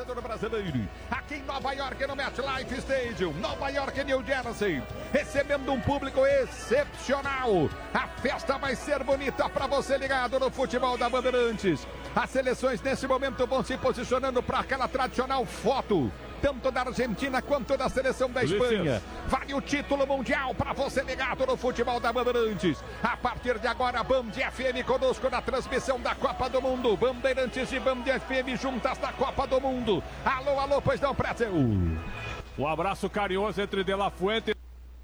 torcedor brasileiro, aqui em Nova York, no MetLife Stadium, Nova York, New Jersey, recebendo um público excepcional. A festa vai ser bonita para você ligado no futebol da Bandeirantes. As seleções nesse momento vão se posicionando para aquela tradicional foto, tanto da Argentina quanto da seleção da Espanha. Vale o título mundial para você ligado no futebol da Bandeirantes. A partir de agora, Band FM conosco na transmissão da Copa do Mundo. Bandeirantes e Band FM juntas na Copa do Mundo. Alô, alô, pois não, Brasil. Um abraço carinhoso entre De La Fuente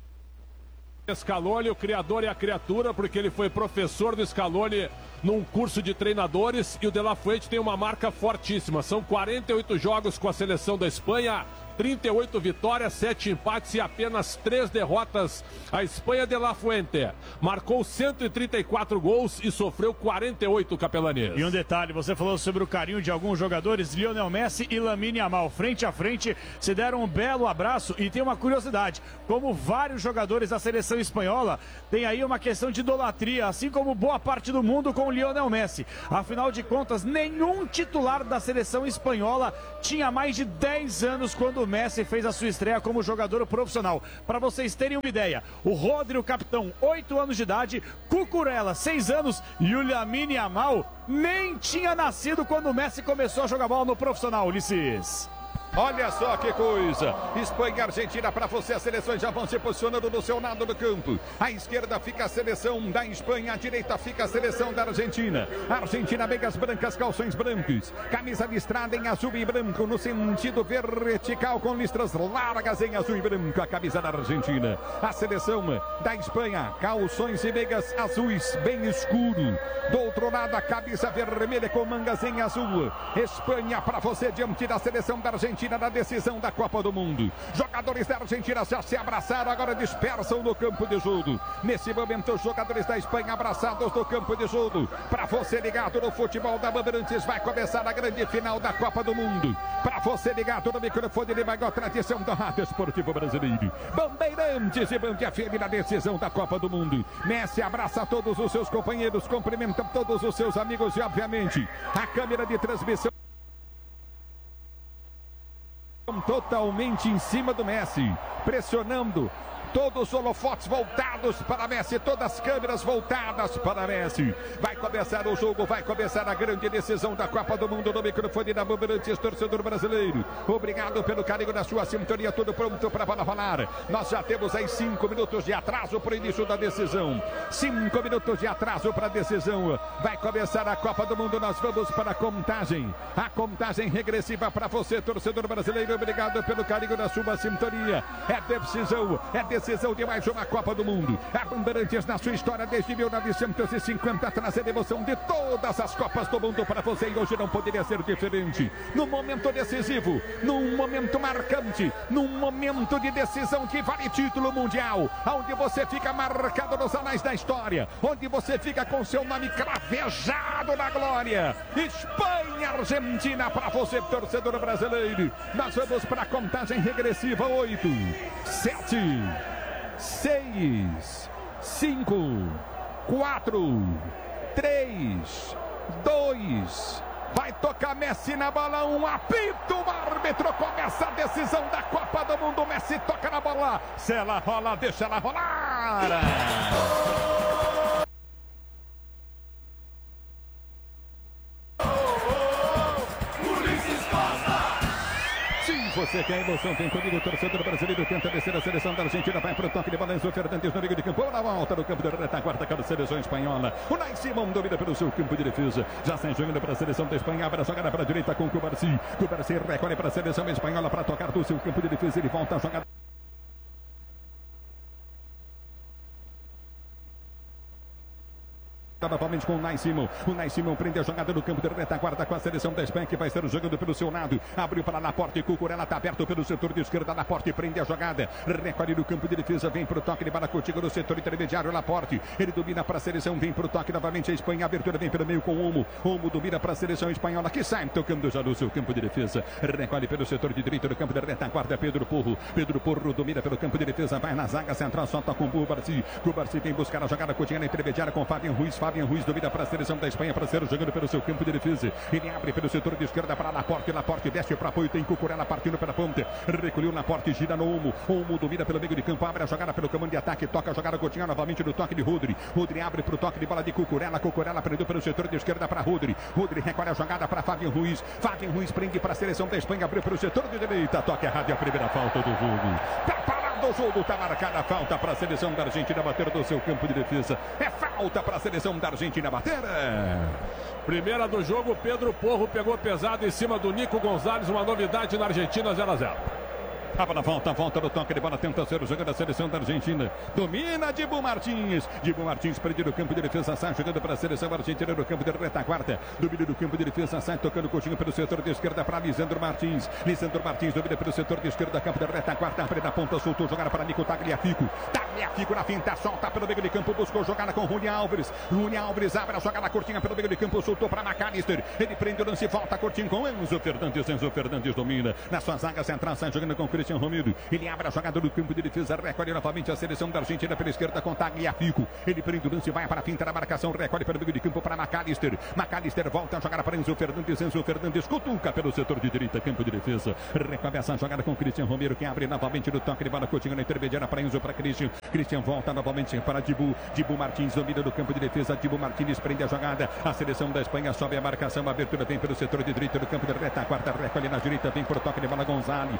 e Scaloni, o criador e a criatura, porque ele foi professor do Scaloni num curso de treinadores, e o De La Fuente tem uma marca fortíssima. São 48 jogos com a seleção da Espanha, 38 vitórias, 7 empates e apenas 3 derrotas. A Espanha, De La Fuente marcou 134 gols e sofreu 48, Capelanês. E um detalhe, você falou sobre o carinho de alguns jogadores, Lionel Messi e Lamine Yamal, frente a frente, se deram um belo abraço. E tem uma curiosidade, como vários jogadores da seleção espanhola, tem aí uma questão de idolatria, assim como boa parte do mundo com o Lionel Messi. Afinal de contas, nenhum titular da seleção espanhola tinha mais de 10 anos quando o Messi fez a sua estreia como jogador profissional. Para vocês terem uma ideia, o Rodri, o capitão, 8 anos de idade, Cucurella, 6 anos, e o Lamine Yamal nem tinha nascido quando o Messi começou a jogar bola no profissional, Ulisses. Olha só que coisa, Espanha e Argentina para você, as seleções já vão se posicionando do seu lado do campo. À esquerda fica a seleção da Espanha, à direita fica a seleção da Argentina. A Argentina, meias brancas, calções brancos, camisa listrada em azul e branco, no sentido vertical com listras largas em azul e branco, a camisa da Argentina. A seleção da Espanha, calções e meias azuis bem escuro. Do outro lado, a camisa vermelha com mangas em azul. Espanha para você diante da seleção da Argentina na decisão da Copa do Mundo. Jogadores da Argentina já se abraçaram, agora dispersam no campo de jogo. Nesse momento, os jogadores da Espanha abraçados no campo de jogo. Para você ligado no futebol da Bandeirantes, vai começar a grande final da Copa do Mundo. Para você ligado no microfone de maior tradição do rádio esportivo brasileiro. Bandeirantes e Band FM na decisão da Copa do Mundo. Messi abraça todos os seus companheiros, cumprimenta todos os seus amigos e, obviamente, a câmera de transmissão totalmente em cima do Messi, pressionando. Todos os holofotes voltados para Messi, todas as câmeras voltadas para Messi. Vai começar o jogo, vai começar a grande decisão da Copa do Mundo no microfone da Bandeirantes, torcedor brasileiro. Obrigado pelo carinho da sua sintonia, tudo pronto para a bola rolar. Nós já temos aí 5 minutos de atraso para o início da decisão. 5 minutos de atraso para a decisão. Vai começar a Copa do Mundo, nós vamos para a contagem. A contagem regressiva para você, torcedor brasileiro. Obrigado pelo carinho da sua sintonia. É decisão de mais uma Copa do Mundo. A Bandeirantes na sua história desde 1950 trazendo emoção de todas as Copas do Mundo para você, e hoje não poderia ser diferente. Num momento decisivo, num momento marcante, num momento de decisão que vale título mundial, onde você fica marcado nos anais da história, onde você fica com seu nome cravejado na glória. Espanha, Argentina para você, torcedor brasileiro. Nós vamos para a contagem regressiva. 8, 7, 6, 5, 4, 3, 2, vai tocar Messi na bola, um apito, o árbitro, começa a decisão da Copa do Mundo. Messi toca na bola, se ela rola, deixa ela rolar. Você quer emoção, tem comigo, o torcedor brasileiro tenta descer a seleção da Argentina, vai para o toque de bola, Enzo Fernandes no meio de campo, na volta no campo de retaguarda com a seleção espanhola. O Unai Simón domina pelo seu campo de defesa, já sai jogando para a seleção da Espanha, abre a jogada para a direita com o Cubarsi recolhe para a seleção espanhola para tocar do seu campo de defesa, ele volta a jogada. Novamente com o Unai Simón. O Unai Simón prende a jogada no campo de retaguarda com a seleção da Espanha, que vai estar jogando pelo seu lado. Abriu para Laporte, Cucurella está aberto pelo setor de esquerda. Laporte prende a jogada, recolhe no campo de defesa, vem para o toque de bola contigo no setor intermediário. Laporte, ele domina para a seleção, vem para o toque novamente a Espanha. A abertura vem pelo meio com o Olmo domina para a seleção espanhola, que sai tocando já no seu campo de defesa. Recolhe pelo setor de direito do campo de retaguarda. Pedro Porro domina pelo campo de defesa, vai na zaga central, solta com o Cubarsi. Cubarsi vem buscar a jogada contigo na intermediária com Fábio Ruiz. Fabian Ruiz domina para a seleção da Espanha, para ser jogando pelo seu campo de defesa. Ele abre pelo setor de esquerda para Laporte desce para apoio, tem Cucurella partindo pela ponta. Recolheu Laporte, gira no Olmo. Olmo domina pelo meio de campo, abre a jogada pelo comando de ataque, toca a jogada Coutinho novamente no toque de Rodri. Rodri abre para o toque de bola de Cucurella. Cucurella prendeu pelo setor de esquerda para Rodri. Rodri recolhe a jogada para Fabian Ruiz. Fabian Ruiz prende para a seleção da Espanha, abriu pelo setor de direita. Toque errado e a primeira falta do jogo. Tá parado o jogo, tá marcada a falta para a seleção da Argentina bater do seu campo de defesa. É falta para a seleção da Argentina bater. Primeira do jogo, Pedro Porro pegou pesado em cima do Nico Gonzalez, uma novidade na Argentina, 0-0. Tava na volta do toque de bola, tenta ser o jogo da seleção da Argentina. Domina Dibu Martins. Dibu Martins prende no campo de defesa, sai jogando para a seleção argentina no campo de retaguarda. Domina do campo de defesa, sai tocando Coutinho pelo setor de esquerda para Lisandro Martins. Lisandro Martins domina pelo setor de esquerda, campo de retaguarda, abre na ponta, soltou, jogada para Nico Tagliafico. Tagliafico na finta, solta pelo meio de campo, buscou jogada com Rune Alves. Rune Alves abre a jogada curtinha pelo meio de campo, soltou para McAllister. Ele prende o lance, volta curtinho com Enzo Fernandes. Enzo Fernandes domina na sua zaga central, sai jogando com Cristian Romero. Ele abre a jogada do campo de defesa, recolhe novamente a seleção da Argentina pela esquerda com Tagliafico. Ele prende o lance, vai para a finta da marcação, recolhe pelo meio de campo para McAllister. McAllister volta a jogar para Enzo Fernandes. Enzo Fernandes cutuca pelo setor de direita, campo de defesa. Recomeça a jogada com Cristian Romero, que abre novamente no toque de bola. Coutinho na intermediária para Enzo, para Cristian. Cristian volta novamente para Dibu. Dibu Martins domina do campo de defesa. Dibu Martins prende a jogada. A seleção da Espanha sobe a marcação. A abertura vem pelo setor de direita do campo de retaguarda. Recolhe na direita, vem por toque de bola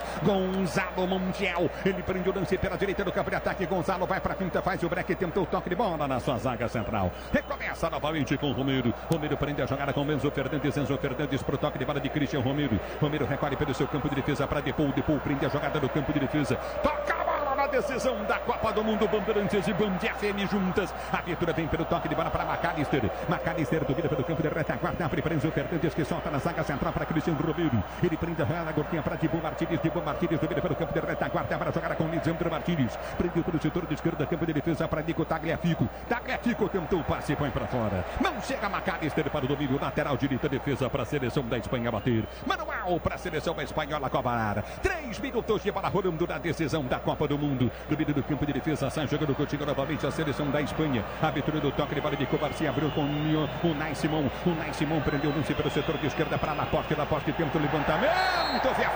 Gonzalo Montiel. Ele prende o lance pela direita do campo de ataque. Gonzalo vai para a finta, faz o break, tentou o toque de bola na sua zaga central. Recomeça novamente com Romero. Romero prende a jogada com Enzo Fernandes. Enzo Fernandes para o toque de bola de Cristian Romero. Romero recolhe pelo seu campo de defesa para Depou. Depou prende a jogada do campo de defesa. Toca a bola na decisão da Copa do Mundo. Bandeirantes e Band FM juntas. A abertura vem pelo toque de bola para McAllister. McAllister domina pelo campo de retaguarda. Abre para Enzo Fernandes, que solta na zaga central para Cristian Romero. Ele prende a jogada curtinha para Dibu Martins. Dibu Martins domina pelo campo de retaguarda. Para jogar com Lisandro Martins. Prendeu pelo setor de esquerda, campo de defesa para Nico Tagliafico. Tagliafico tentou o passe e põe para fora. Não chega McAllister para o domínio lateral direita, defesa para a seleção da Espanha bater. Manual para a seleção espanhola cobrar. 3 minutos de bola rolando na decisão da Copa do Mundo. Domínio do campo de defesa, sai jogando contigo novamente a seleção da Espanha. Abertura do toque de bola de Cobarci, abriu com o Nai Simon. O Nai Simon prendeu o lance pelo setor de esquerda para Laporte. Laporte tenta o levantamento, via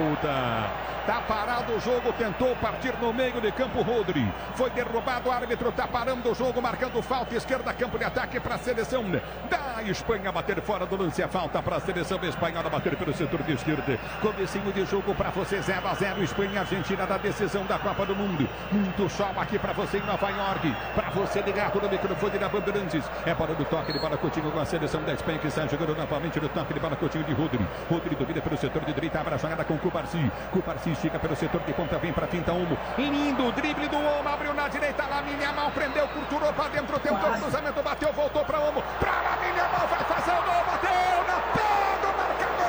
falta. Tá parado o jogo, tentou partir no meio de campo Rodri. Foi derrubado, o árbitro tá parando o jogo, marcando falta, esquerda, campo de ataque para a seleção da Espanha bater fora do lance. A falta para a seleção espanhola bater pelo setor de esquerda. Comecinho de jogo para você, 0-0, Espanha e Argentina da decisão da Copa do Mundo. Muito sol aqui para você em Nova York. Para você ligado no microfone da Bandeirantes. É bola do toque de bola Coutinho com a seleção da Espanha, que está jogando novamente no toque de bola Coutinho de Rodri. Rodri domina pelo setor de direita, abre a jogada com Cubarci. Cubarci estica pelo setor de ponta, vem para finta Olmo. Lindo drible do Olmo, abriu na direita, Lamine Yamal prendeu, curturou para dentro, tentou o cruzamento, bateu, voltou para Olmo. Para Lamine Yamal, vai fazer o gol, bateu na pega, o marcador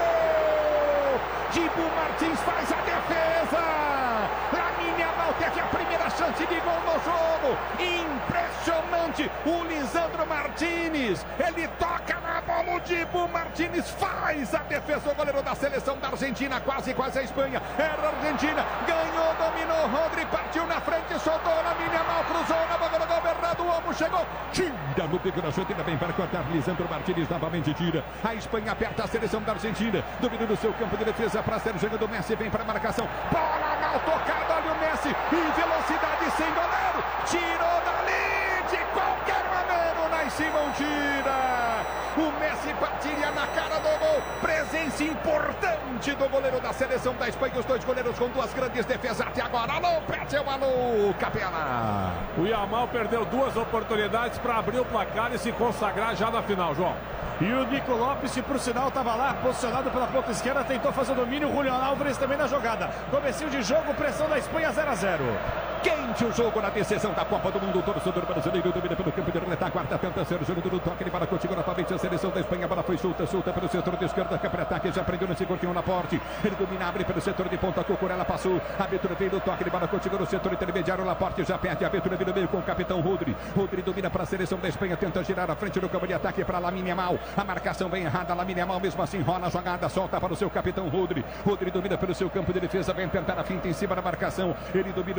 pegou. Dibu Martins faz a defesa. Lamine Yamal teve a primeira chance de gol no jogo. Impressionante. O Lisandro Martins, ele toca na bola, o Dibu Martins faz a defesa. O goleiro da seleção da Argentina, quase a Espanha. Era a Argentina, ganhou, dominou, Rodri partiu na frente, soltou, Lamine Yamal cruzou na boca do gol errado, o Olmo chegou, tira no bico da chuteira, bem para cortar, Lisandro Martins novamente tira. A Espanha aperta a seleção da Argentina, domina no seu campo de defesa para ser jogando. Messi vem para a marcação, bola mal tocada, olha o Messi, em velocidade sem goleiro, tirou dali, de qualquer maneira, o Nai Simon tira. O Messi partiria na cara do gol. Presença importante do goleiro da seleção da Espanha. Os dois goleiros com duas grandes defesas até agora. Alô, Pétil, alô, Capela. O Yamal perdeu duas oportunidades para abrir o placar e se consagrar já na final, João. E o Nico Lopes, que por sinal estava lá, posicionado pela ponta esquerda, tentou fazer o domínio. O Julián Álvares também na jogada. Comecinho de jogo, pressão da Espanha, 0-0. Quente o jogo na decisão da Copa do Mundo. O torcedor brasileiro domina pelo campo de retaguarda, tenta ser o jogo do toque de bola contigo novamente a seleção da Espanha. A bola foi solta pelo setor de esquerda, campo de ataque, já prendeu no segundo na porte. Ele domina, abre pelo setor de ponta, Cucurella passou. A abertura veio do toque de bola contigo no setor intermediário, Laporte já perde a abertura no meio com o capitão Rodri. Rodri domina para a seleção da Espanha, tenta girar à frente do campo de ataque para Lamine Yamal. A marcação vem errada, Lamine Yamal mesmo assim rola a jogada, solta para o seu capitão Rodri. Rodri domina pelo seu campo de defesa, vem tentar a finta em cima da marcação. Ele domina no campo de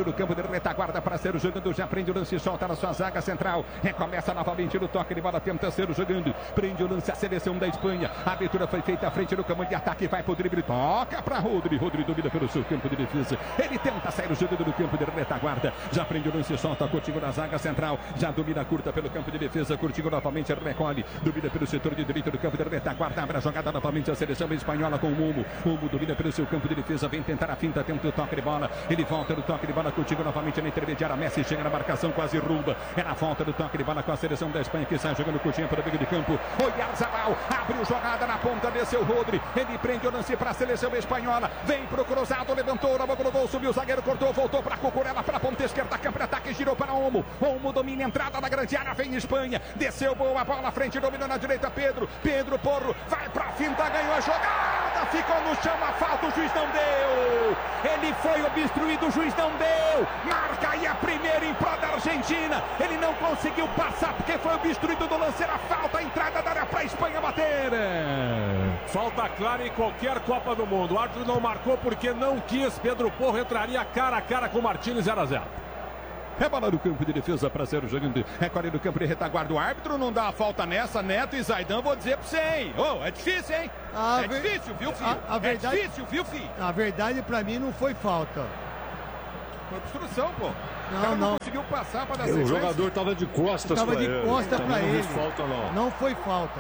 retaguarda para ser jogando, já prende o lance, solta na sua zaga central, recomeça novamente no toque de bola, tenta ser jogando, prende o lance, a seleção da Espanha, a abertura foi feita à frente do campo de ataque, vai pro drible, toca para Rodri domina pelo seu campo de defesa, ele tenta sair jogando no campo de retaguarda, já prende o lance, solta Coutinho na zaga central, já domina curta pelo campo de defesa, Coutinho novamente recolhe, domina pelo setor de direito do campo de retaguarda, abre a jogada novamente a seleção espanhola com o Mumo domina pelo seu campo de defesa, vem tentar a finta, tenta o toque de bola, ele volta no toque de bola, Coutinho novamente na intermediária, Messi chega na marcação, quase rumba, é na volta do toque de bola com a seleção da Espanha que sai jogando Coutinho para o meio de campo, Oyarzabal abriu jogada na ponta, desceu Rodri, ele prende o lance para a seleção espanhola, vem pro cruzado, levantou, na boca do gol, subiu o zagueiro, cortou, voltou para Cucurella, para a ponta esquerda, campo de ataque, girou para Olmo domina a entrada da grande área, vem Espanha, desceu boa bola à frente, domina na direita Pedro Porro, vai para a finta, ganhou a jogada, ficou no chão, a falta, o juiz não deu, ele foi obstruído, o juiz não deu, marca aí a primeira em prol da Argentina, ele não conseguiu passar porque foi obstruído do lance, era falta, a entrada da área para a Espanha bater. Falta clara em qualquer Copa do Mundo, o árbitro não marcou porque não quis, Pedro Porro entraria cara a cara com o Martínez, 0-0. É bola no campo de defesa para ser jogando. Recolhe no campo de retaguarda. O árbitro não dá a falta nessa, Neto e Zaidan, vou dizer pra você, hein? É difícil, hein? Difícil, viu, filho? É difícil, viu, filho? A verdade, pra mim, não foi falta. Foi obstrução, pô. Não conseguiu passar para dar sequência. O jogador tava de costas pra ele. Tava de costas pra ele. Não foi falta, não. Não foi falta.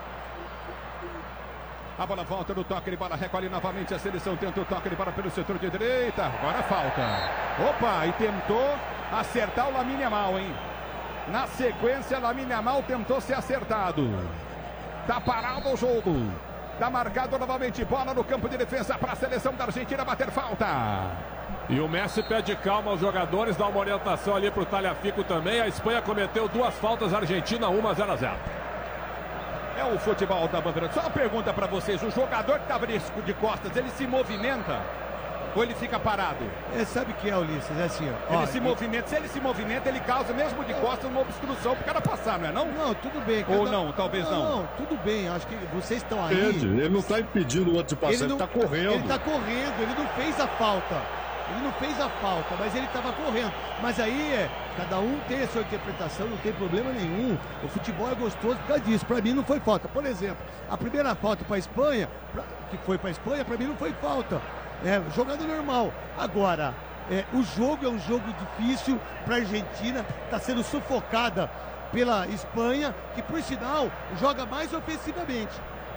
A bola volta no toque de bola, recolhe novamente a seleção, tenta o toque de bola pelo setor de direita, agora falta. Opa, e tentou acertar o Lamine Yamal, hein? Na sequência, Lamine Yamal tentou ser acertado. Tá parado o jogo. Tá marcado novamente, bola no campo de defesa para a seleção da Argentina bater falta. E o Messi pede calma aos jogadores, dá uma orientação ali pro Tagliafico também. A Espanha cometeu 2 faltas, a Argentina 0-0. É o futebol da bandeira. Só uma pergunta para vocês, o jogador que estava de costas, ele se movimenta ou ele fica parado? Sabe o que é, Ulisses? É assim, ó. Ele se movimenta, se ele se movimenta, ele causa mesmo de costas uma obstrução pro cara passar, não é não? Não, tudo bem. Ou não, talvez não. Não, tudo bem, acho que vocês estão aí. Ele não está impedindo o outro de passar, ele está correndo. Ele está correndo, ele não fez a falta. Ele não fez a falta, mas ele estava correndo. Mas aí, cada um tem a sua interpretação, não tem problema nenhum. O futebol é gostoso por causa disso. Para mim não foi falta. Por exemplo, a primeira falta para a Espanha, que foi para a Espanha, para mim não foi falta. Jogada normal. Agora, o jogo é um jogo difícil para a Argentina. Está sendo sufocada pela Espanha, que por sinal joga mais ofensivamente.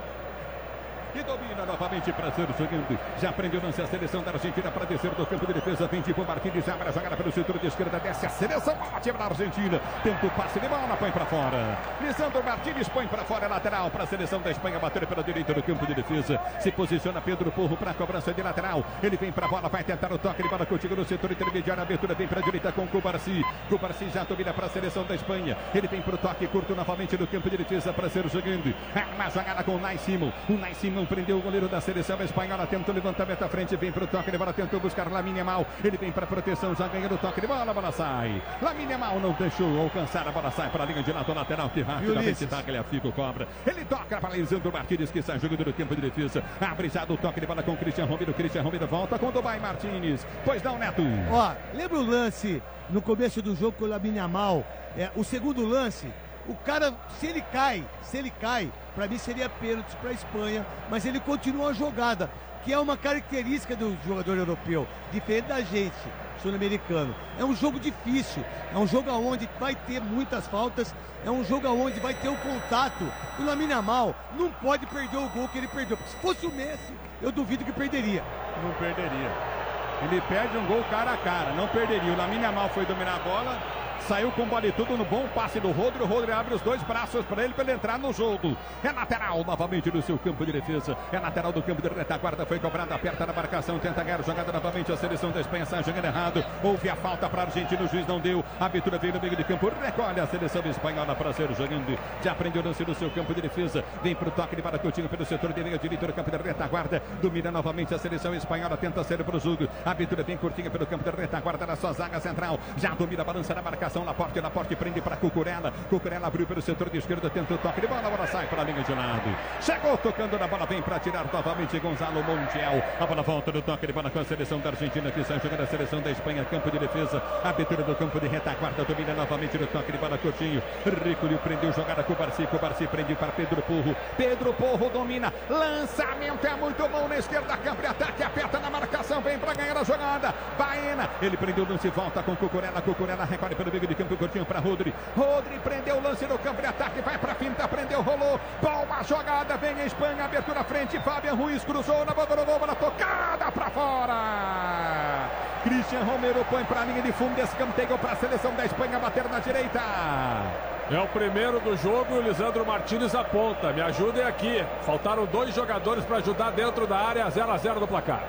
E domina novamente para ser jogando. Já prendeu lance a seleção da Argentina para descer do campo de defesa. Vem tipo Martínez, abre a jogada pelo setor de esquerda. Desce a seleção, bate para a Argentina. Tenta o passe de bola, põe para fora. Lisandro Martínez põe para fora, lateral para a seleção da Espanha. Bater pela direita do campo de defesa. Se posiciona Pedro Porro para a cobrança de lateral. Ele vem para a bola, vai tentar o toque de bola contigo no setor intermediário. A abertura vem para a direita com Cubarsi. Cubarsi já domina para a seleção da Espanha. Ele vem para o toque curto novamente no campo de defesa para ser jogando. Uma jogada com o Unai Simon. O Unai Simon prendeu o goleiro da seleção espanhola, tenta o levantamento à frente, vem para o toque de bola, tentou buscar Lamine Yamal, ele vem para a proteção, já ganhando o toque de bola, a bola sai. Lamine Yamal não deixou alcançar, a bola sai para a linha de lado lateral, que rapidamente Tagliafico cobra. Ele toca para Lisandro Martínez, que sai jogando no campo de defesa, abre já do toque de bola com Cristian Romero volta com Dubai Martínez. Pois não, Neto? Lembra o lance no começo do jogo com o Lamine Yamal? O segundo lance, o cara, se ele cai, para mim seria pênalti para a Espanha, mas ele continua a jogada, que é uma característica do jogador europeu, diferente da gente, sul-americano. É um jogo difícil, é um jogo onde vai ter muitas faltas, é um jogo onde vai ter um contato. O Lamine Yamal não pode perder o gol que ele perdeu, porque se fosse o Messi, eu duvido que perderia. Não perderia. Ele perde um gol cara a cara, não perderia. O Lamine Yamal foi dominar a bola, saiu com bola e tudo no bom passe do Rodri. O Rodri abre os 2 braços para ele entrar no jogo. É lateral novamente no seu campo de defesa. É lateral do campo de retaguarda. Foi cobrada, aperta na marcação, tenta ganhar jogada novamente. A seleção da Espanha sai jogando errado. Houve a falta para a Argentina, o juiz não deu. A abertura veio no meio de campo. Recolhe a seleção espanhola para ser jogando. Já prendeu o lance no seu campo de defesa. Vem para o toque de bola Coutinho pelo setor de meio direito do campo de retaguarda. Domina novamente a seleção espanhola. Tenta ser para o jogo. A abertura vem curtinha pelo campo de retaguarda na sua zaga central. Já domina, balança na marcação. marcação, Laporte prende para Cucurella. Cucurella abriu pelo setor de esquerda, tentou toque de bola, a bola sai para a linha de lado. Chegou tocando na bola, vem para tirar novamente Gonzalo Montiel. A bola volta no toque de bola com a seleção da Argentina, que sai jogando a seleção da Espanha, campo de defesa, abertura do campo de retaguarda, domina novamente no toque de bola, Coutinho. Recolheu, prendeu, jogada com o Barsi prende para Pedro Porro domina, lançamento é muito bom na esquerda, campo de ataque, aperta na marcação, vem para ganhar a jogada. Baena, ele prendeu o lance, volta com Cucurella recolhe pelo meio de campo, Coutinho para Rodri prendeu o lance no campo de ataque, vai para finta, prendeu, rolou, boa jogada, vem a Espanha, abertura frente, Fabian Ruiz cruzou na boca do gol, bola tocada para fora. Cristian Romero põe para a linha de fundo, escanteio para a seleção da Espanha, bater na direita. É o primeiro do jogo e o Lisandro Martínez aponta. Me ajudem aqui. Faltaram 2 jogadores para ajudar dentro da área. 0-0 no placar.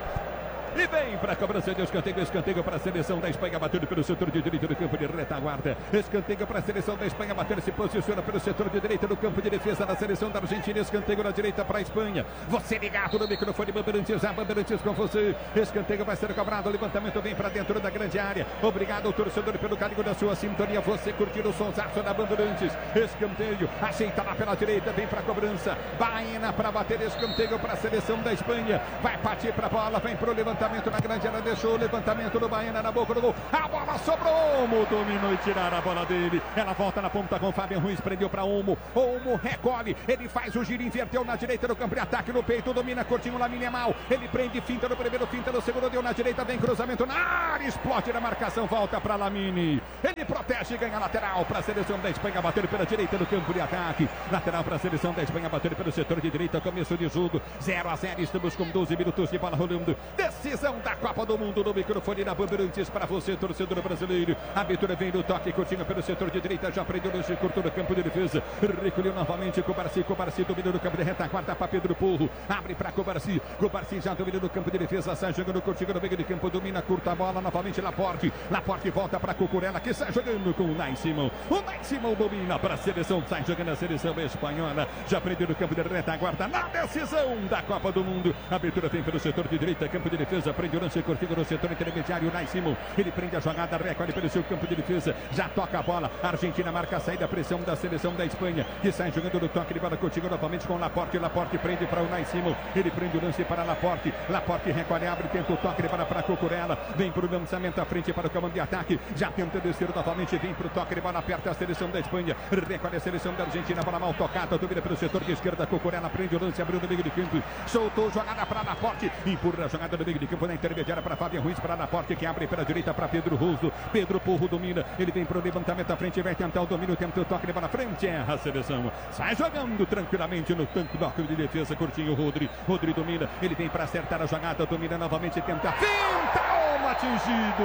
E vem para a cobrança de escanteio para a seleção da Espanha, batendo pelo setor de direita do campo de retaguarda. Escanteio para a seleção da Espanha, bater, se posiciona pelo setor de direita do campo de defesa da seleção da Argentina. Escanteio na direita para a Espanha. Você ligado no microfone, Bandeirantes com você. Escanteio vai ser cobrado, o levantamento vem para dentro da grande área. Obrigado ao torcedor pelo carinho da sua sintonia. Você curtindo o sonsaço da Bandeirantes. Escanteio, ajeita lá pela direita, vem para a cobrança. Baena para bater, escanteio para a seleção da Espanha. Vai partir para a bola, vem para o levantamento na grande área, deixou o levantamento do Baena na boca do gol, a bola sobrou, Olmo dominou e tiraram a bola dele, ela volta na ponta com Fabian Ruiz, prendeu para Olmo recolhe, ele faz o giro, inverteu na direita do campo de ataque, no peito, domina Coutinho, Lamine Yamal, ele prende, finta no primeiro, finta no segundo, deu na direita, vem cruzamento na área, explode na marcação, volta para Lamine, ele protege e ganha lateral para a seleção da Espanha, bater pela direita do campo de ataque, lateral para a seleção da Espanha, bater pelo setor de direita, começo de jogo, 0-0, estamos com 12 minutos de bola rolando, decisão da Copa do Mundo no microfone da Bandeirantes para você, torcedor brasileiro. A abertura vem do toque, Coutinho pelo setor de direita, já prendeu no curto do campo de defesa, recolheu novamente com o Barsi dominou no campo de retaguarda para Pedro Porro, abre para Cobarci já dominou no campo de defesa, sai jogando Coutinho no meio de campo, domina, curta a bola, novamente Laporte volta para Cucurella, que sai jogando com o Unai Simão domina para a seleção, sai jogando a seleção espanhola, já prendeu no campo de retaguarda, na decisão da Copa do Mundo. A abertura vem pelo setor de direita, campo de defesa, prende o lance curtido no setor intermediário, Unai Simão, ele prende a jogada, recolhe pelo seu campo de defesa, já toca a bola, a Argentina marca a saída, a pressão da seleção da Espanha, que sai jogando no toque de bola, Coutinho novamente com Laporte prende para Unai Simão, ele prende o lance para Laporte recolhe, abre, tenta o toque de bola para Cucurella, vem para o lançamento à frente para o comando de ataque, já tenta descer novamente, vem para o toque de bola, aperta a seleção da Espanha, recolhe a seleção da Argentina, bola mal tocada, domina pelo setor de esquerda, Cucurella prende o lance, abriu no meio de campo, soltou jogada para Laporte, empurra a jogada no meio de campo, na intermediária para Fabian Ruiz, para Laporte, que abre pela direita para Pedro Porro domina, ele vem para o levantamento à frente, vai tentar o domínio, tenta o toque de bola, frente, erra a seleção, sai jogando tranquilamente no tanque de defesa, Coutinho, Rodri domina, ele vem para acertar a jogada, domina novamente, tenta, finta, atingido,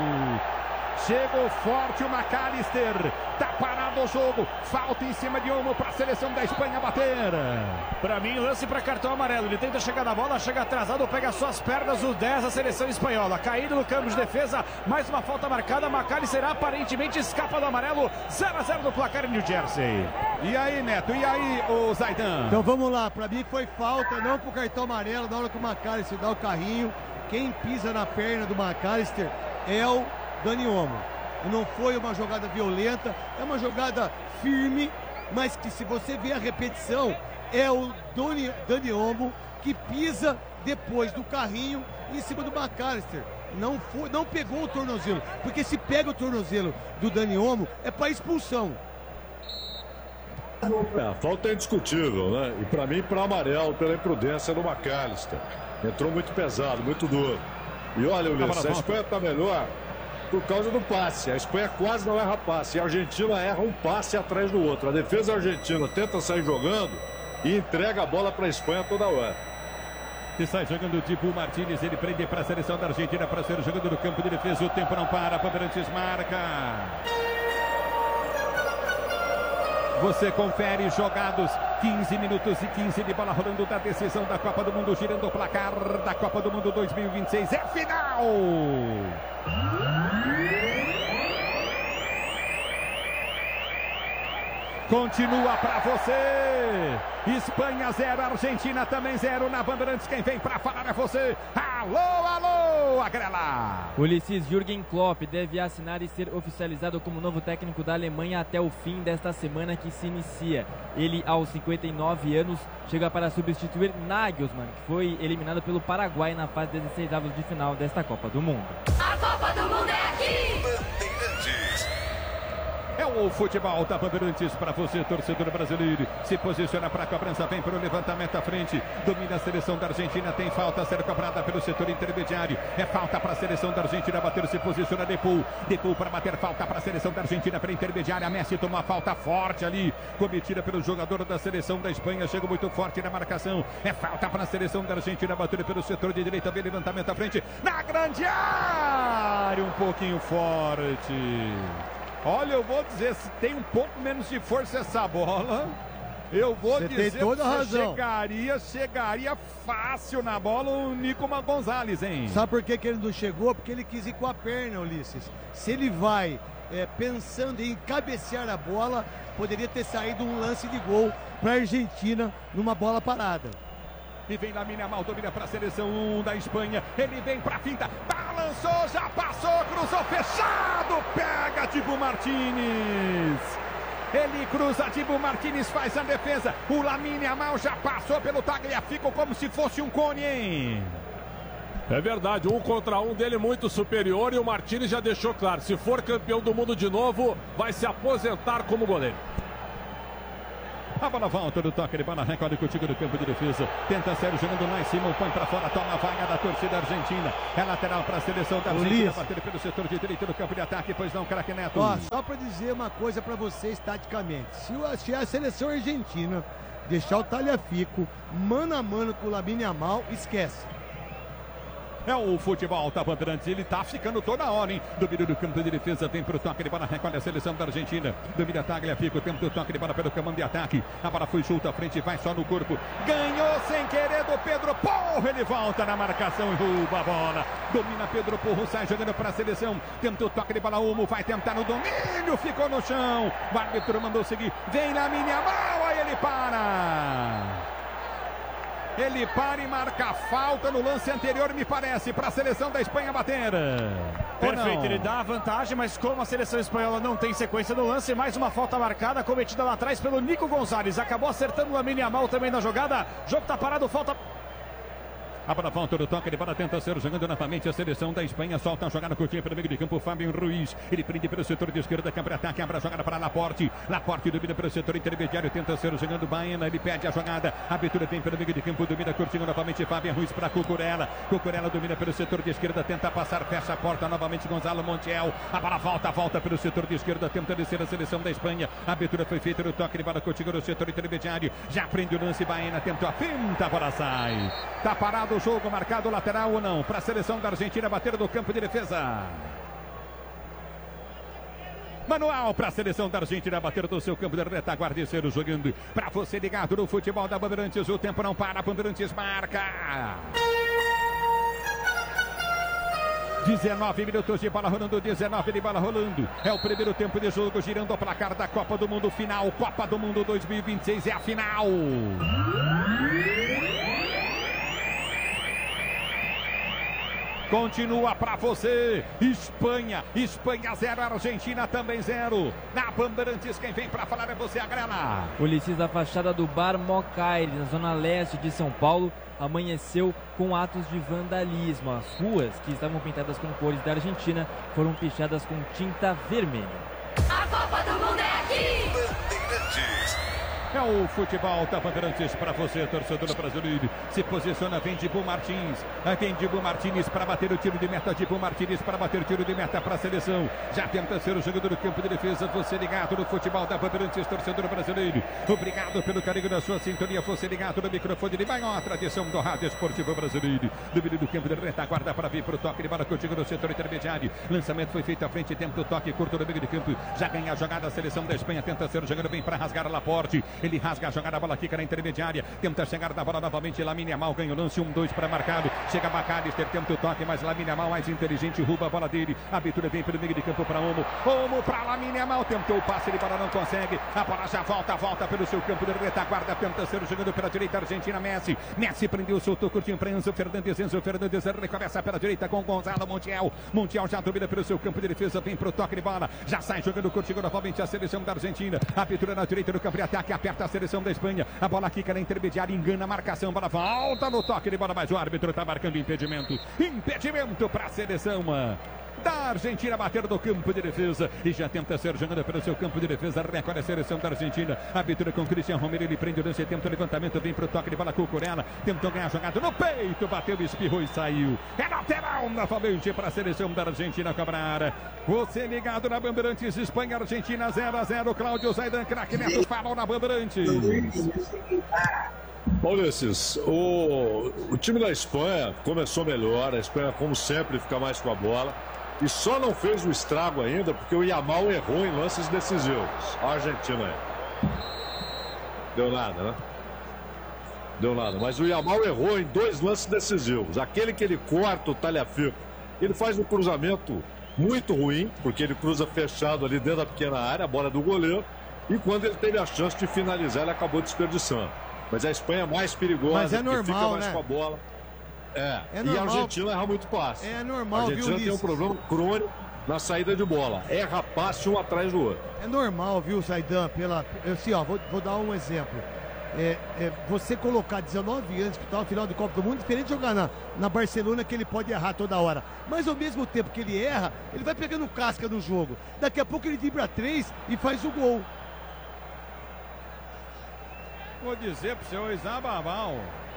chegou forte o McAllister, tá parado o jogo, falta em cima de Olmo para a seleção da Espanha bater. Para mim, lance para cartão amarelo, ele tenta chegar na bola, chega atrasado, pega só as pernas, o 10 da seleção espanhola, caído no campo de defesa, mais uma falta marcada, McAllister aparentemente escapa do amarelo, 0-0 no placar em New Jersey. E aí, Neto, e aí, o Zaidan? Então vamos lá, para mim foi falta, não pro cartão amarelo, na hora que o McAllister dá o carrinho, quem pisa na perna do McAllister é o Dani Olmo. Não foi uma jogada violenta, é uma jogada firme, mas que se você ver a repetição, é o Dani Olmo que pisa depois do carrinho em cima do McAllister. Não pegou o tornozelo, porque se pega o tornozelo do Dani Olmo, é para expulsão. A falta é indiscutível, né? E para mim, para amarelo, pela imprudência do McAllister. Entrou muito pesado, muito duro. E olha, Ulisses, a Espanha está melhor por causa do passe. A Espanha quase não erra passe. E a Argentina erra um passe atrás do outro. A defesa argentina tenta sair jogando e entrega a bola para a Espanha toda hora. E sai jogando o Dibu Martínez, ele prende para a seleção da Argentina para ser jogando no campo de defesa. O tempo não para, Bandeirantes marca. Você confere jogados 15 minutos e 15 de bola rolando da decisão da Copa do Mundo, girando o placar da Copa do Mundo 2026. É final! Continua pra você. Espanha 0, Argentina também 0 na Bandeirantes. Quem vem pra falar é você. Alô, alô, Agrela. Ulisses Jürgen Klopp deve assinar e ser oficializado como novo técnico da Alemanha até o fim desta semana que se inicia. Ele, aos 59 anos, chega para substituir Nagelsmann, que foi eliminado pelo Paraguai na fase 16avos de final desta Copa do Mundo. A Copa do Mundo é aqui! É o futebol da Bandeirantes para você, torcedor brasileiro. Se posiciona para a cobrança, vem para o levantamento à frente. Domina a seleção da Argentina, tem falta a ser cobrada pelo setor intermediário. É falta para a seleção da Argentina bater, se posiciona Depaul. Depaul para bater, falta para a seleção da Argentina para a intermediária. Messi toma uma falta forte ali, cometida pelo jogador da seleção da Espanha. Chega muito forte na marcação. É falta para a seleção da Argentina bater pelo setor de direita, vem levantamento à frente. Na grande área, um pouquinho forte. Olha, eu vou dizer, se tem um pouco menos de força essa bola, eu vou dizer tem toda a razão. Chegaria fácil na bola o Nico Gonzalez, hein? Sabe por que ele não chegou? Porque ele quis ir com a perna, Ulisses. Se ele vai pensando em cabecear a bola, poderia ter saído um lance de gol para a Argentina numa bola parada. E vem Lamine Yamal, domina para a seleção 1 da Espanha. Ele vem para a finta, balançou, já passou, cruzou, fechado. Pega Dibu Martínez. Ele cruza, Dibu Martínez faz a defesa. O Lamine Yamal já passou pelo Tagliafico como se fosse um cone, hein? É verdade, 1 contra 1 dele muito superior e o Martínez já deixou claro. Se for campeão do mundo de novo, vai se aposentar como goleiro. A bola volta do toque de bola, recorde contigo do campo de defesa. Tenta Sérgio jogando lá em cima, põe para fora, toma a vaga da torcida argentina. É lateral para a seleção da Argentina, bater pelo setor de direita do campo de ataque, pois não, craque Neto. Ó, só para dizer uma coisa para vocês taticamente. Se a seleção argentina deixar o Tagliafico mano a mano com o Lamine Yamal, esquece. É o futebol da Bandeirantes, ele tá ficando toda hora, hein? Domínio do campo de defesa, vem pro toque de bola, recolhe a seleção da Argentina. Domina Tagliafico, tempo do toque de bola pelo comando de ataque. A bola foi junto à frente, vai só no corpo. Ganhou sem querer do Pedro Porro, ele volta na marcação e rouba a bola. Domina Pedro Porro, sai jogando para a seleção. Tenta o toque de bola, Olmo vai tentar no domínio, ficou no chão. O árbitro mandou seguir, vem Lamine Yamal, aí ele para. Ele para e marca a falta no lance anterior, me parece, para a seleção da Espanha bater. Perfeito, ele dá a vantagem, mas como a seleção espanhola não tem sequência no lance, mais uma falta marcada, cometida lá atrás pelo Nico Gonzalez. Acabou acertando o Lamine Yamal também na jogada. Jogo tá parado, falta... A bola volta do toque de bola, tenta ser jogando novamente a seleção da Espanha, solta a jogada curtinha pelo meio de campo, Fábio Ruiz, ele prende pelo setor de esquerda, câmara ataque, abre a jogada para Laporte, Laporte domina pelo setor intermediário, tenta ser jogando Baena, ele pede a jogada, a abertura vem pelo meio de campo, domina curtinho novamente, Fábio Ruiz para Cucurella, Cucurella domina pelo setor de esquerda, tenta passar, fecha a porta novamente, Gonzalo Montiel, a bola volta pelo setor de esquerda, tenta descer a seleção da Espanha, a abertura foi feita no toque de bola, curtinho no setor intermediário, já prende o lance, Baena tentou a finta, a bola sai, tá parado o jogo, marcado lateral ou não, para a seleção da Argentina bater do campo de defesa. Manual para a seleção da Argentina bater do seu campo de retaguarda e ser jogando. Para você ligado no futebol da Bandeirantes, o tempo não para, Bandeirantes marca. 19 minutos de bola rolando, 19 de bola rolando. É o primeiro tempo de jogo, girando o placar da Copa do Mundo final. Copa do Mundo 2026 é a final. Continua para você, Espanha 0, Argentina também 0. Na Bandeirantes, quem vem para falar é você, Agrela. Ulisses, da fachada do Bar Mocaire, na zona leste de São Paulo, amanheceu com atos de vandalismo. As ruas que estavam pintadas com cores da Argentina foram pichadas com tinta vermelha. A Copa do Mundo é aqui! Bandeirantes. É o futebol da Bandeirantes para você, torcedor brasileiro. Se posiciona, vem Dibu Martins. Vem Dibu Martins para bater o tiro de meta. Dibu Martins para bater o tiro de meta para a seleção. Já tenta ser o jogador do campo de defesa. Você ligado no futebol da Bandeirantes, torcedor brasileiro. Obrigado pelo carinho da sua sintonia. Você ligado no microfone de maior tradição do rádio esportivo brasileiro. Domínio do campo de retaguarda para vir para o toque de bola contigo no setor intermediário. Lançamento foi feito à frente, tempo do toque curto no meio de campo. Já ganha a jogada a seleção da Espanha. Tenta ser o jogador bem para rasgar a Laporte. Ele rasga a jogada, a bola fica na intermediária. Tenta chegar na bola novamente. Lamine Yamal ganha o lance. 1-2 para marcado. Chega McAllister, tenta o toque, mas Lamine Yamal mais inteligente, rouba a bola dele. A abertura vem pelo meio de campo para Olmo. Olmo para Lamine Yamal. Tentou o passe, ele para não consegue. A bola já volta pelo seu campo de retaguarda. Tenta ser jogando pela direita. Argentina, Messi. Messi prendeu, soltou curtinho para Enzo Fernandes. Enzo Fernandes recomeça pela direita com Gonzalo Montiel. Montiel já domina pelo seu campo de defesa. Vem pro toque de bola. Já sai jogando curtinho novamente a seleção da Argentina. A abertura na direita do campo de ataque. Aperta a seleção da Espanha. A bola quica na intermediária. Engana a marcação. Bola volta no toque de bola. Mas o árbitro está marcando impedimento. Impedimento para a seleção da Argentina, bater do campo de defesa e já tenta ser jogando pelo seu campo de defesa. Recolhe a seleção da Argentina. Abertura com Cristian Romero. Ele prende o lance, tenta o levantamento, vem pro toque de bola com o Cucurella. Tentou ganhar a jogada no peito, bateu, espirrou e saiu. É lateral novamente para a seleção da Argentina cobrar. Você ligado na Bandeirantes, Espanha, Argentina 0-0. Cláudio Zaidan, craque Neto, falou na Bandeirantes. Maurício, o time da Espanha começou melhor. A Espanha, como sempre, fica mais com a bola. E só não fez o estrago ainda porque o Yamal errou em lances decisivos. A Argentina aí. Deu nada, né? Deu nada. Mas o Yamal errou em 2 lances decisivos. Aquele que ele corta o Tagliafico. Ele faz um cruzamento muito ruim, porque ele cruza fechado ali dentro da pequena área, a bola é do goleiro. E quando ele teve a chance de finalizar, ele acabou desperdiçando. Mas a Espanha é mais perigosa, mas é normal, fica mais né? com a bola. É e a Argentina erra muito passe. É normal, a Argentina viu, tem um problema crônico na saída de bola. Erra passe um atrás do outro. É normal, viu, Zaidan? Assim, ó, vou dar um exemplo. Você colocar 19 anos que está no final de Copa do Mundo, diferente de jogar na Barcelona, que ele pode errar toda hora. Mas ao mesmo tempo que ele erra, ele vai pegando casca no jogo. Daqui a pouco ele dribla 3 e faz o gol. Vou dizer pro senhor Oyarzabal.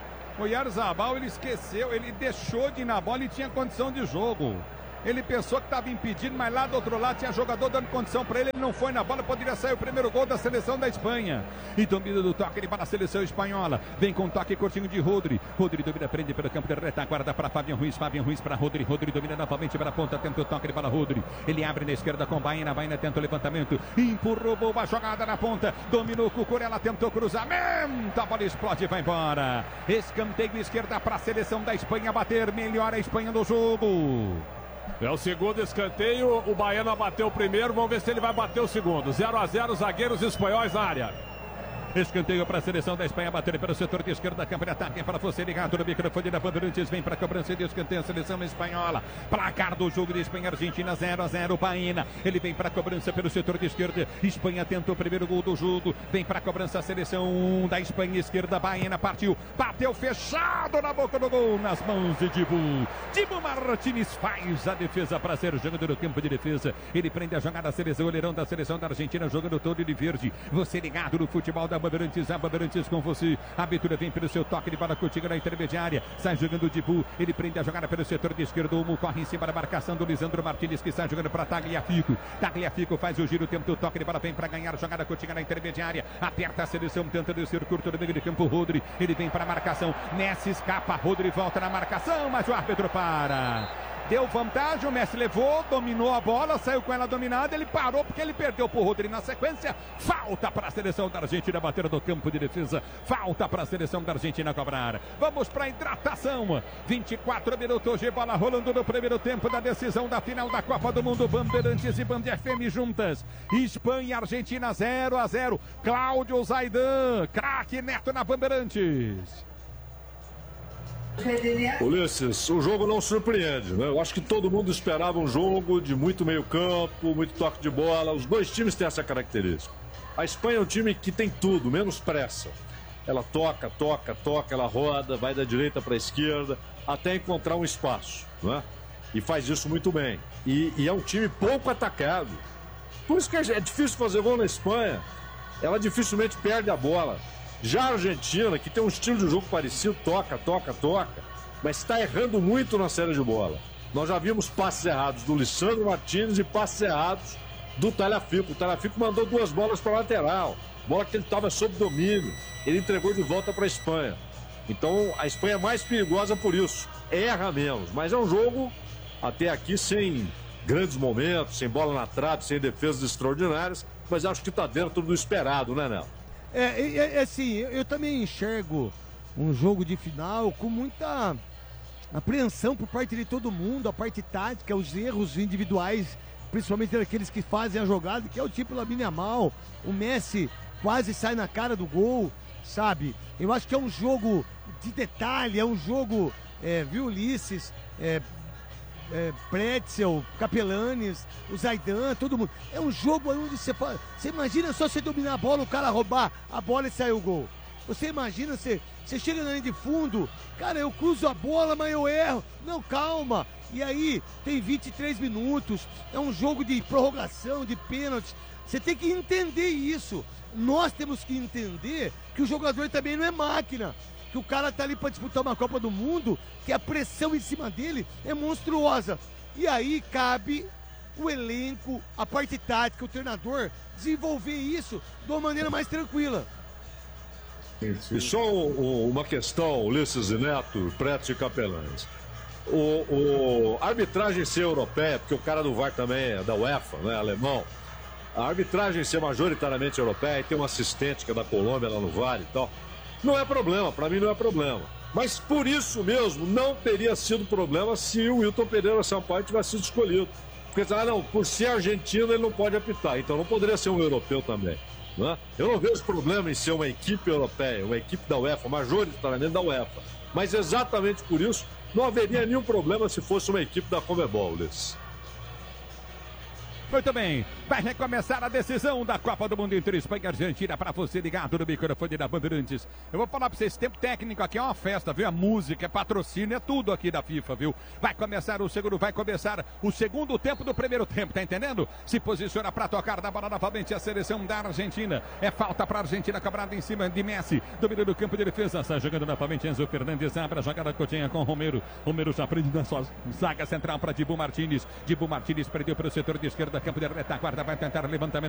O Oyarzabal, ele esqueceu, ele deixou de ir na bola e tinha condição de jogo. Ele pensou que estava impedido, mas lá do outro lado tinha jogador dando condição para ele. Ele não foi na bola, poderia sair o primeiro gol da seleção da Espanha. E domina do toque, ele para a seleção espanhola. Vem com toque curtinho de Rodri. Rodri domina, prende pelo campo de retaguarda para Fabian Ruiz. Fabian Ruiz para Rodri. Rodri domina novamente para a ponta, tenta o toque de bola Rodri. Ele abre na esquerda com Baena. Baena tenta o levantamento. Empurrou boa jogada na ponta. Dominou Cucurella, tentou cruzamento. A bola explode e vai embora. Escanteio esquerda para a seleção da Espanha bater. Melhor a Espanha no jogo. É o segundo escanteio, o Baena bateu o primeiro, vamos ver se ele vai bater o segundo. 0-0, zagueiros espanhóis na área. Escanteio para a seleção da Espanha, bater pelo setor de esquerda, campo de ataque para você ligado no microfone da Bandeirantes, vem para a cobrança de escanteio a seleção espanhola. Placar do jogo de Espanha, Argentina 0-0, Baena. Ele vem para a cobrança pelo setor de esquerda. Espanha tentou o primeiro gol do jogo, vem para a cobrança a seleção da Espanha esquerda, Baena partiu, bateu fechado na boca do gol, nas mãos de Dibu. Dibu Martínez faz a defesa para ser jogando no campo de defesa. Ele prende a jogada, a seleção, o goleirão da seleção da Argentina jogando todo de verde. Você ligado no futebol da Bandeirantes, a Bandeirantes com você. A abertura vem pelo seu toque de bola curtinha na intermediária. Sai jogando o Dibu. Ele prende a jogada pelo setor de esquerdo. O Olmo corre em cima da marcação do Lisandro Martínez, que sai jogando para Tagliafico. Tagliafico faz o giro, tenta o toque de bola, vem para ganhar. Jogada curtinha na intermediária. Aperta a seleção, tenta descer curto no meio de campo. Rodri. Ele vem para a marcação. Messi escapa. Rodri volta na marcação, mas o árbitro para. Deu vantagem, o Messi levou, dominou a bola, saiu com ela dominada, ele parou porque ele perdeu pro Rodri na sequência. Falta para a seleção da Argentina bater no campo de defesa. Falta para a seleção da Argentina cobrar. Vamos para a hidratação. 24 minutos de bola rolando no primeiro tempo da decisão da final da Copa do Mundo. Bandeirantes e Band FM juntas. Espanha e Argentina 0-0. Cláudio Zaidan, craque Neto na Bandeirantes. Ulisses, o jogo não surpreende, né? Eu acho que todo mundo esperava um jogo de muito meio campo, muito toque de bola. Os dois times têm essa característica. A Espanha é um time que tem tudo, menos pressa. Ela toca, ela roda, vai da direita para a esquerda, até encontrar um espaço, né? E faz isso muito bem. E é um time pouco atacado. Por isso que é difícil fazer gol na Espanha. Ela dificilmente perde a bola. Já a Argentina, que tem um estilo de jogo parecido, toca, mas está errando muito na série de bola. Nós já vimos passes errados do Lisandro Martínez e passes errados do Tagliafico. O Tagliafico mandou 2 bolas para a lateral, bola que ele estava sob domínio. Ele entregou de volta para a Espanha. Então a Espanha é mais perigosa por isso. Erra menos, mas é um jogo até aqui sem grandes momentos, sem bola na trave, sem defesas extraordinárias, mas acho que está dentro do esperado, né, Nel? Assim, eu também enxergo um jogo de final com muita apreensão por parte de todo mundo, a parte tática, os erros individuais, principalmente daqueles que fazem a jogada, que é o tipo Lamine Yamal. O Messi quase sai na cara do gol, sabe? Eu acho que é um jogo de detalhe, é um jogo, viu, Ulisses, Pretzel, Capelanes, o Zaidan, todo mundo. É um jogo onde você imagina só você dominar a bola, o cara roubar a bola e sair o gol. Você imagina, você chega na linha de fundo, cara, eu cruzo a bola, mas eu erro. Não, calma. E aí, tem 23 minutos, é um jogo de prorrogação, de pênaltis. Você tem que entender isso. Nós temos que entender que o jogador também não é máquina. Que o cara tá ali para disputar uma Copa do Mundo, que a pressão em cima dele é monstruosa. E aí cabe o elenco, a parte tática, o treinador, desenvolver isso de uma maneira mais tranquila. E só uma questão, Ulisses e Neto, Pretzel e Capelanes. A arbitragem ser europeia, porque o cara do VAR também é da UEFA, né, alemão. A arbitragem ser majoritariamente europeia e tem um assistente que é da Colômbia lá no VAR e tal. Não é problema, para mim não é problema. Mas por isso mesmo não teria sido problema se o Wilton Pereira Sampaio tivesse sido escolhido. Porque, não, por ser argentino ele não pode apitar, então não poderia ser um europeu também. Né? Eu não vejo problema em ser uma equipe europeia, uma equipe da UEFA, majoritariamente da UEFA. Mas exatamente por isso não haveria nenhum problema se fosse uma equipe da Conmebol, Ulisses. Muito bem, vai recomeçar a decisão da Copa do Mundo entre Espanha e Argentina para você ligado no microfone da Bandeirantes. Eu vou falar para vocês, tempo técnico aqui é uma festa, viu? A música, é patrocínio, é tudo aqui da FIFA, viu? Vai começar o segundo tempo do primeiro tempo, tá entendendo? Se posiciona para tocar da bola novamente a seleção da Argentina. É falta para a Argentina, cobrada em cima de Messi, domínio do campo de defesa, está jogando novamente Enzo Fernandes, abre a jogada Coutinho com Romero. Romero já prende na sua zaga central para Dibu Martínez. Dibu Martínez perdeu para o setor de esquerda, campo de retaguarda, vai tentar levantamento.